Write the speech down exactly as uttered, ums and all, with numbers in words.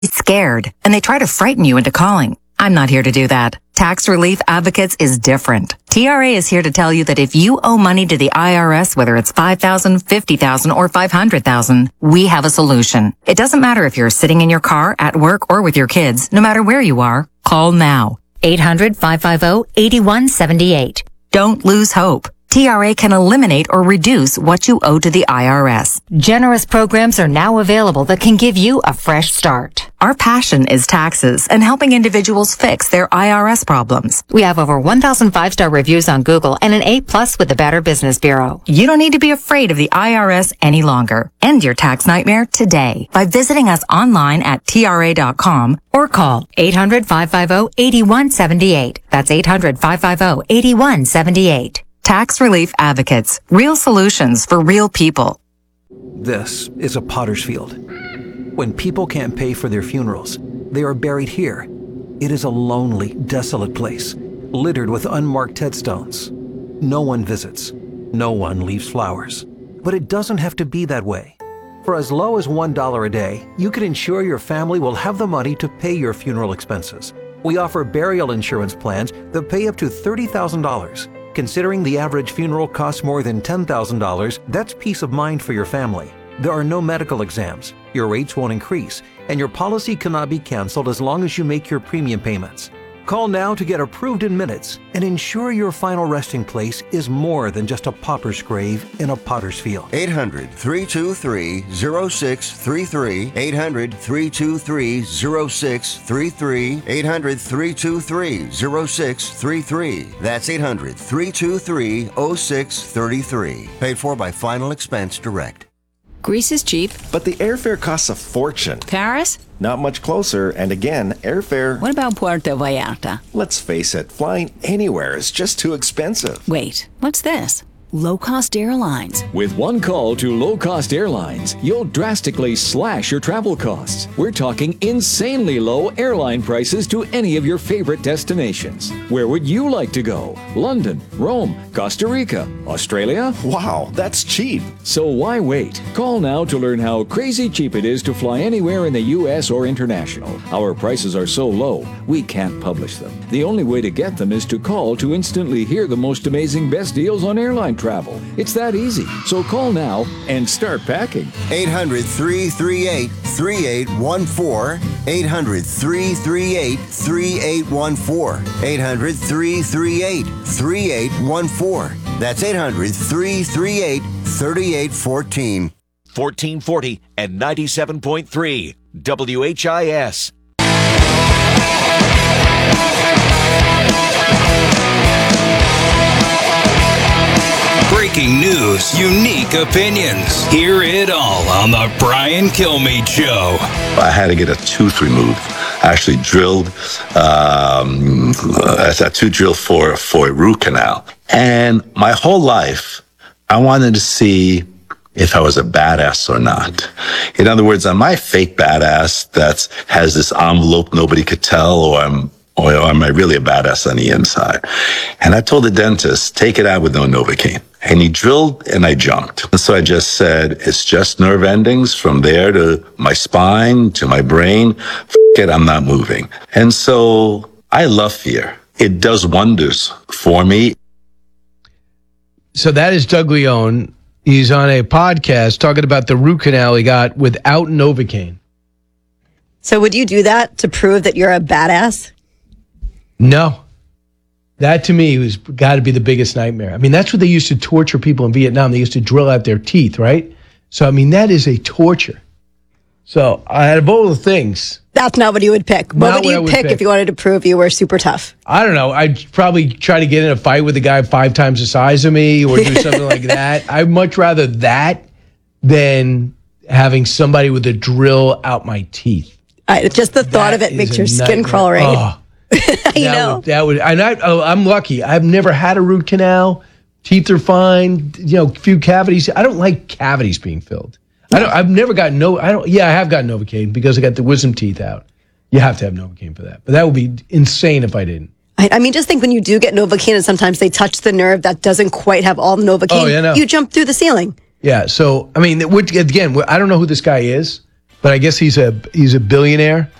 scared, and they try to frighten you into calling. I'm not here to do that. Tax Relief Advocates is different. T R A is here to tell you that if you owe money to the I R S, whether it's five thousand dollars, fifty thousand dollars, or five hundred thousand dollars, we have a solution. It doesn't matter if you're sitting in your car, at work, or with your kids. No matter where you are, call now. eight hundred, five five zero, eight one seven eight. Don't lose hope. T R A can eliminate or reduce what you owe to the I R S. Generous programs are now available that can give you a fresh start. Our passion is taxes and helping individuals fix their I R S problems. We have over one thousand five-star reviews on Google and an A plus with the Better Business Bureau. You don't need to be afraid of the I R S any longer. End your tax nightmare today by visiting us online at T R A dot com or call eight hundred, five five zero, eight one seven eight. That's eight hundred, five five zero, eight one seven eight. Tax Relief Advocates. Real solutions for real people. This is a potter's field. When people can't pay for their funerals, they are buried here. It is a lonely, desolate place, littered with unmarked headstones. No one visits. No one leaves flowers. But it doesn't have to be that way. For as low as one dollar a day, you can ensure your family will have the money to pay your funeral expenses. We offer burial insurance plans that pay up to thirty thousand dollars. Considering the average funeral costs more than ten thousand dollars, that's peace of mind for your family. There are no medical exams, your rates won't increase, and your policy cannot be canceled as long as you make your premium payments. Call now to get approved in minutes and ensure your final resting place is more than just a pauper's grave in a potter's field. eight hundred, three two three, zero six three three. eight hundred, three two three, zero six three three. eight hundred, three two three, zero six three three. That's eight hundred, three two three, zero six three three. Paid for by Final Expense Direct. Greece is cheap. But the airfare costs a fortune. Paris? Not much closer, and again, airfare... What about Puerto Vallarta? Let's face it, flying anywhere is just too expensive. Wait, what's this? Low-cost airlines. With one call to low-cost airlines, you'll drastically slash your travel costs. We're talking insanely low airline prices to any of your favorite destinations. Where would you like to go? London, Rome, Costa Rica, Australia? Wow, that's cheap. So why wait? Call now to learn how crazy cheap it is to fly anywhere in the U S or international. Our prices are so low, we can't publish them. The only way to get them is to call to instantly hear the most amazing best deals on airline travel. It's that easy. So call now and start packing. eight hundred, three three eight, three eight one four. eight hundred, three three eight, three eight one four. eight hundred, three three eight, three eight one four. That's eight hundred, three three eight, three eight one four. fourteen forty and ninety-seven point three W H I S. Breaking news, unique opinions. Hear it all on the Brian Kilmeade Show. I had to get a tooth removed. I actually drilled, um, a tooth drill for, for a root canal. And my whole life, I wanted to see if I was a badass or not. In other words, am I a fake badass that has this envelope nobody could tell, or am or am I really a badass on the inside? And I told the dentist, take it out with no Novocaine. And he drilled and I jumped. And so I just said, it's just nerve endings from there to my spine to my brain. F it, I'm not moving. And so I love fear. It does wonders for me. So that is Doug Leone. He's on a podcast talking about the root canal he got without Novocaine. So would you do that to prove that you're a badass? No. That to me was got to be the biggest nightmare. I mean, that's what they used to torture people in Vietnam. They used to drill out their teeth, right? So, I mean, that is a torture. So, out of all the things... That's not what you would pick. What would you pick, pick if you wanted to prove you were super tough? I don't know. I'd probably try to get in a fight with a guy five times the size of me or do something like that. I'd much rather that than having somebody with a drill out my teeth. Uh, just the thought that of it makes your skin nightmare. crawl, right? Oh. you that know would, that would and I, oh, I'm lucky. I've never had a root canal. Teeth are fine. You know, few cavities. I don't like cavities being filled. I don't. I've never gotten no. I don't. Yeah, I have gotten Novocaine because I got the wisdom teeth out. You have to have Novocaine for that. But that would be insane if I didn't. I, I mean, just think when you do get Novocaine, and sometimes they touch the nerve that doesn't quite have all the Novocaine. Oh, yeah, no. You jump through the ceiling. Yeah. So I mean, which, again, I don't know who this guy is. but I guess he's a he's a billionaire.